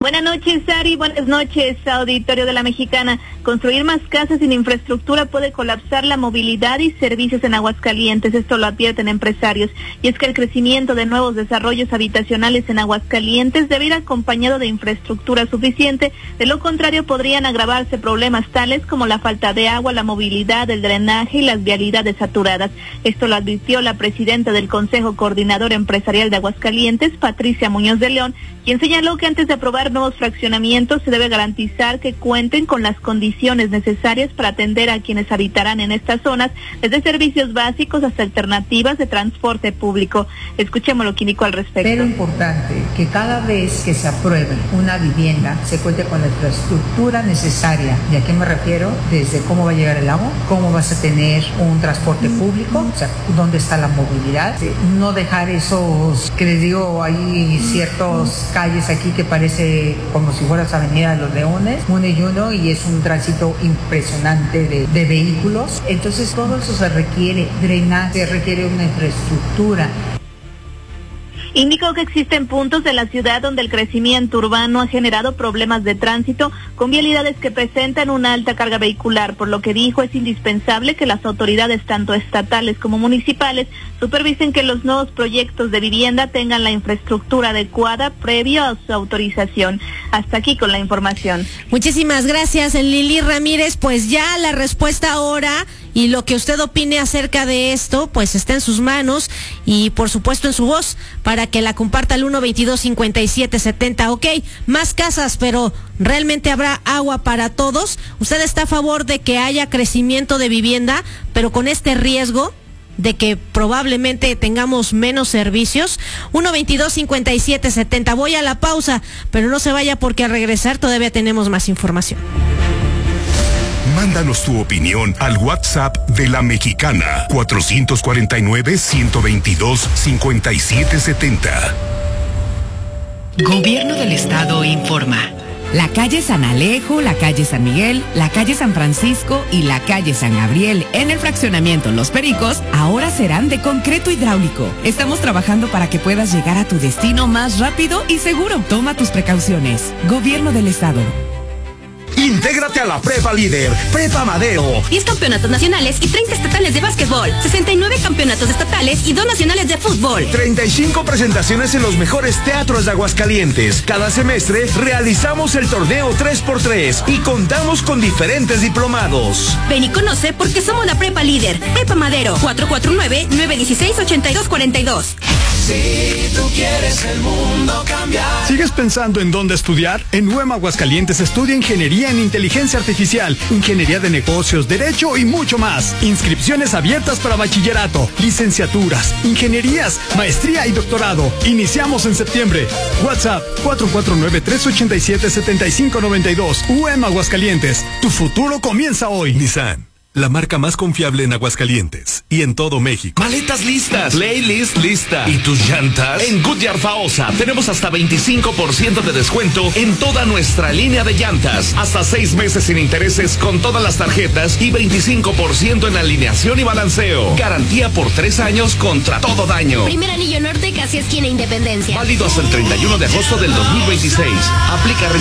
Buenas noches, Ari. Buenas noches, auditorio de La Mexicana. Construir más casas sin infraestructura puede colapsar la movilidad y servicios en Aguascalientes. Esto lo advierten empresarios. Y es que el crecimiento de nuevos desarrollos habitacionales en Aguascalientes debe ir acompañado de infraestructura suficiente. De lo contrario, podrían agravarse problemas tales como la falta de agua, la movilidad, el drenaje y las vialidades saturadas. Esto lo advirtió la presidenta del Consejo Coordinador Empresarial de Aguascalientes, Patricia Muñoz de León, quien señaló que antes de aprobar nuevos fraccionamientos se debe garantizar que cuenten con las condiciones necesarias para atender a quienes habitarán en estas zonas, desde servicios básicos hasta alternativas de transporte público. Escuchemos lo que indicó al respecto. Pero importante que cada vez que se apruebe una vivienda se cuente con la infraestructura necesaria. ¿Y a qué me refiero? Desde cómo va a llegar el agua, cómo vas a tener un transporte público, o sea, dónde está la movilidad, no dejar esos, que les digo, hay ciertos calles aquí que parece como si fueras Avenida de los Leones, uno y uno, y es un tránsito impresionante de vehículos. Entonces todo eso se requiere drenaje, se requiere una infraestructura. Indicó que existen puntos de la ciudad donde el crecimiento urbano ha generado problemas de tránsito con vialidades que presentan una alta carga vehicular, por lo que dijo es indispensable que las autoridades tanto estatales como municipales supervisen que los nuevos proyectos de vivienda tengan la infraestructura adecuada previo a su autorización. Hasta aquí con la información. Muchísimas gracias, Lili Ramírez. Pues ya la respuesta ahora y lo que usted opine acerca de esto, pues está en sus manos y por supuesto en su voz para que la comparta al 122-5770. Ok, más casas, pero ¿realmente habrá agua para todos? ¿Usted está a favor de que haya crecimiento de vivienda, pero con este riesgo de que probablemente tengamos menos servicios? 122-5770. Voy a la pausa, pero no se vaya porque al regresar todavía tenemos más información. Mándanos tu opinión al WhatsApp de La Mexicana, 449-122-5770. Gobierno del Estado informa. La calle San Alejo, la calle San Miguel, la calle San Francisco y la calle San Gabriel en el fraccionamiento Los Pericos ahora serán de concreto hidráulico. Estamos trabajando para que puedas llegar a tu destino más rápido y seguro. Toma tus precauciones. Gobierno del Estado. Intégrate a la Prepa Líder, Prepa Madero. 10 campeonatos nacionales y 30 estatales de básquetbol, 69 campeonatos estatales y 2 nacionales de fútbol. 35 presentaciones en los mejores teatros de Aguascalientes. Cada semestre realizamos el torneo 3x3 y contamos con diferentes diplomados. Ven y conoce porque somos la Prepa Líder. Prepa Madero, 449-916-8242. Si tú quieres el mundo cambiar. ¿Sigues pensando en dónde estudiar? En UEM Aguascalientes estudia Ingeniería en Inteligencia Artificial, Ingeniería de Negocios, Derecho y mucho más. Inscripciones abiertas para bachillerato, licenciaturas, ingenierías, maestría y doctorado. Iniciamos en septiembre. WhatsApp 449-387-7592. UEM Aguascalientes. Tu futuro comienza hoy. Nissan, la marca más confiable en Aguascalientes y en todo México. Maletas listas, playlist lista. ¿Y tus llantas? En Goodyear Faosa tenemos hasta 25% de descuento en toda nuestra línea de llantas. Hasta 6 meses sin intereses con todas las tarjetas y 25% en alineación y balanceo. Garantía por 3 años contra todo daño. Primer anillo norte, casi esquina Independencia. Válido hasta el 31 de agosto del 2026. Aplica